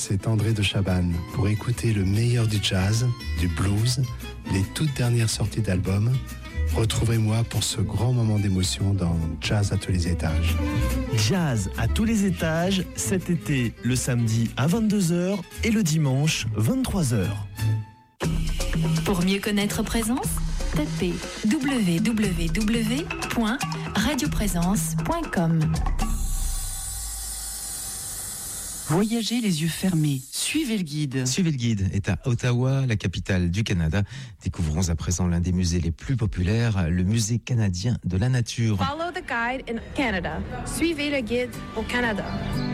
c'est André de Chabannes. Pour écouter le meilleur du jazz, du blues, les toutes dernières sorties d'albums, retrouvez-moi pour ce grand moment d'émotion dans Jazz à tous les étages. Jazz à tous les étages, cet été, le samedi à 22h et le dimanche 23h. Pour mieux connaître Présence, tapez www.radioprésence.com. Voyagez les yeux fermés, suivez le guide. Suivez le guide est à Ottawa, la capitale du Canada. Découvrons à présent l'un des musées les plus populaires, le Musée canadien de la nature. Follow the guide in Canada. Suivez le guide au Canada.